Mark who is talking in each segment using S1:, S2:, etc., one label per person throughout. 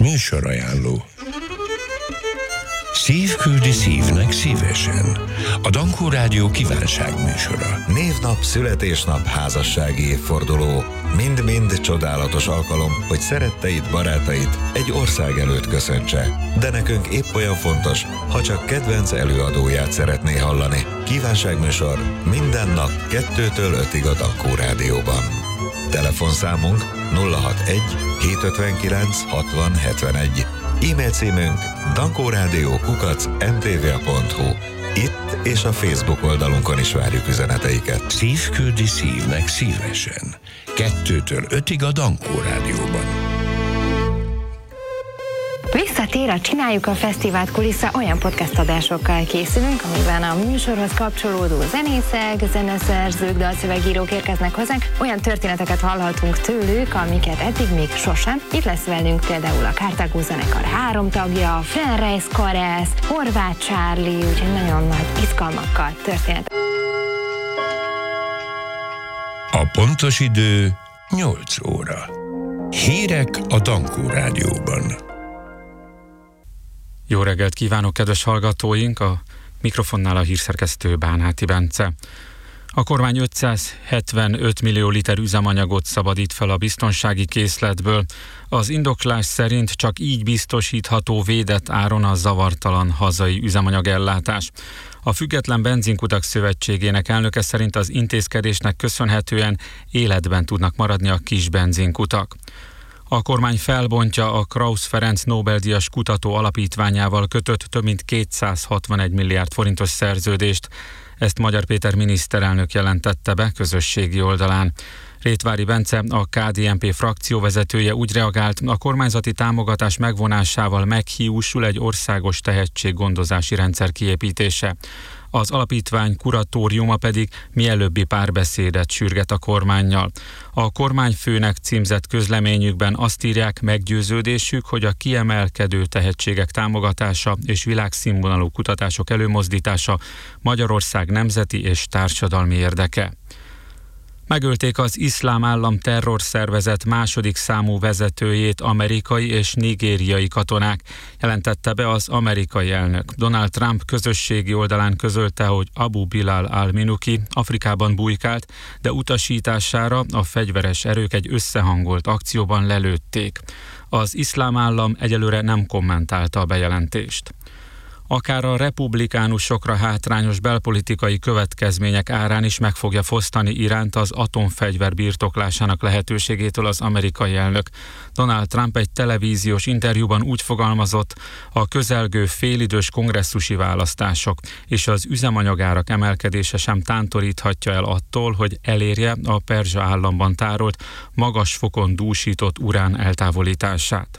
S1: Műsorajánló. Szív küldi szívnek szívesen. A Dankó Rádió kívánságműsora.
S2: Névnap, születésnap, házassági évforduló. Mind-mind csodálatos alkalom, hogy szeretteid, barátaid egy ország előtt köszöntse. De nekünk épp olyan fontos, ha csak kedvenc előadóját szeretné hallani. Kívánságműsor minden nap 2-től 5-ig a Dankó Rádióban. Telefonszámunk 061 759 60 71. E-mail címünk dankoradio@mtva.hu. Itt és a Facebook oldalunkon is várjuk üzeneteiket.
S1: Szív küldi szívnek szívesen. 2-től 5-ig a Dankó Rádióban.
S3: Visszatér a Csináljuk a Fesztivált kulissza, olyan podcast adásokkal készülünk, amiben a műsorhoz kapcsolódó zenészek, zeneszerzők, dalszövegírók érkeznek hozzánk, olyan történeteket hallhatunk tőlük, amiket eddig még sosem. Itt lesz velünk például a Cartago zenekar 3 tagja, Fenreis Karesz, Horváth Charlie, úgyhogy nagyon nagy izgalmakkal történet.
S1: A pontos idő 8 óra. Hírek a Dankó Rádióban.
S4: Jó reggelt kívánok, kedves hallgatóink! A mikrofonnál a hírszerkesztő Bánáti Bence. A kormány 575 millió liter üzemanyagot szabadít fel a biztonsági készletből. Az indoklás szerint csak így biztosítható védett áron a zavartalan hazai üzemanyagellátás. A Független Benzinkutak Szövetségének elnöke szerint az intézkedésnek köszönhetően életben tudnak maradni a kis benzinkutak. A kormány felbontja a Krausz Ferenc Nobel-díjas kutató alapítványával kötött több mint 261 milliárd forintos szerződést. Ezt Magyar Péter miniszterelnök jelentette be közösségi oldalán. Rétvári Bence, a KDNP frakcióvezetője úgy reagált, a kormányzati támogatás megvonásával meghiúsul egy országos tehetséggondozási rendszer kiépítése. Az alapítvány kuratóriuma pedig mielőbbi párbeszédet sürget a kormánnyal. A kormányfőnek címzett közleményükben azt írják, meggyőződésük, hogy a kiemelkedő tehetségek támogatása és világszínvonalú kutatások előmozdítása Magyarország nemzeti és társadalmi érdeke. Megölték az Iszlám Állam terrorszervezet második számú vezetőjét amerikai és nigériai katonák, jelentette be az amerikai elnök. Donald Trump közösségi oldalán közölte, hogy Abu Bilal al-Minuki Afrikában bujkált, de utasítására a fegyveres erők egy összehangolt akcióban lelőtték. Az Iszlám Állam egyelőre nem kommentálta a bejelentést. Akár a republikánusokra hátrányos belpolitikai következmények árán is meg fogja fosztani Iránt az atomfegyver birtoklásának lehetőségétől az amerikai elnök. Donald Trump egy televíziós interjúban úgy fogalmazott, a közelgő félidős kongresszusi választások és az üzemanyagárak emelkedése sem tántoríthatja el attól, hogy elérje a Perzsa államban tárolt, magas fokon dúsított urán eltávolítását.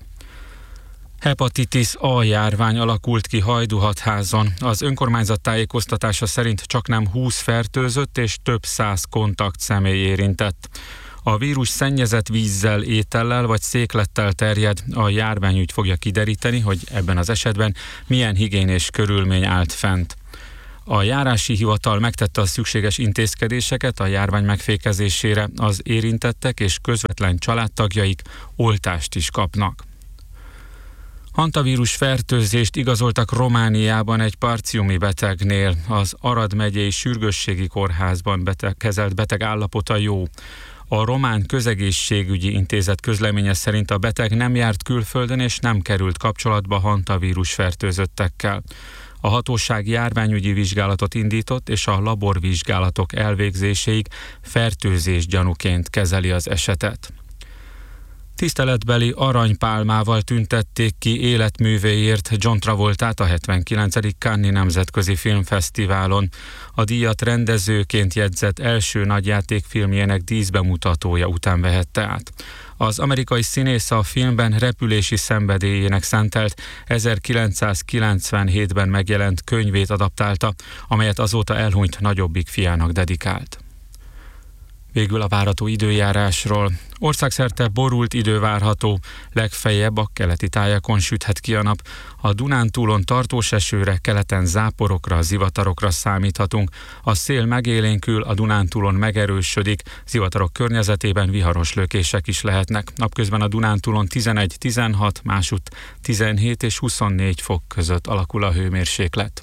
S4: Hepatitis A járvány alakult ki Hajdúhatházon. Az önkormányzat tájékoztatása szerint csaknem 20 fertőzött és több 100 kontaktszemély érintett. A vírus szennyezett vízzel, étellel vagy széklettel terjed. A járványügy fogja kideríteni, hogy ebben az esetben milyen higiénés körülmény állt fent. A járási hivatal megtette a szükséges intézkedéseket a járvány megfékezésére. Az érintettek és közvetlen családtagjaik oltást is kapnak. Hantavírus fertőzést igazoltak Romániában egy parciumi betegnél. Az Arad megyei sürgősségi kórházban kezelt beteg állapota jó. A Román Közegészségügyi Intézet közleménye szerint a beteg nem járt külföldön és nem került kapcsolatba hantavírus fertőzöttekkel. A hatóság járványügyi vizsgálatot indított, és a laborvizsgálatok elvégzéséig fertőzés gyanúként kezeli az esetet. Tiszteletbeli aranypálmával tüntették ki életművéért John Travoltát a 79. Cannes-i Nemzetközi Filmfesztiválon. A díjat rendezőként jegyzett első nagyjátékfilmjének díszbemutatója után vehette át. Az amerikai színész a filmben repülési szenvedélyének szentelt 1997-ben megjelent könyvét adaptálta, amelyet azóta elhunyt nagyobbik fiának dedikált. Végül a várható időjárásról. Országszerte borult idő várható, legfeljebb a keleti tájakon süthet ki a nap. A Dunántúlon tartós esőre, keleten záporokra, zivatarokra számíthatunk. A szél megélénkül, a Dunántúlon megerősödik, zivatarok környezetében viharos lökések is lehetnek. Napközben a Dunántúlon 11-16, másút 17 és 24 fok között alakul a hőmérséklet.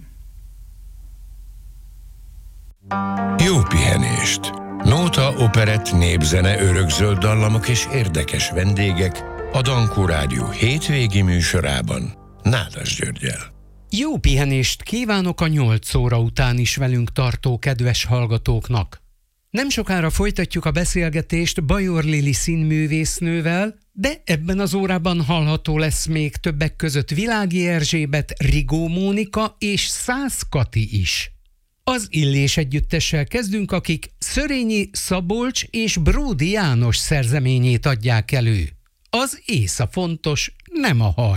S1: Jó pihenést! Nóta, operett, népzene, örökzöld dallamok és érdekes vendégek a Dankó Rádió hétvégi műsorában Nádas Györggyel.
S5: Jó pihenést kívánok a 8 óra után is velünk tartó kedves hallgatóknak. Nem sokára folytatjuk a beszélgetést Bajor Lili színművésznővel, de ebben az órában hallható lesz még többek között Világi Erzsébet, Rigó Mónika és Szász Kati is. Az Illés együttessel kezdünk, akik Szörényi Szabolcs és Bródi János szerzeményét adják elő. Az észa fontos, nem a haj.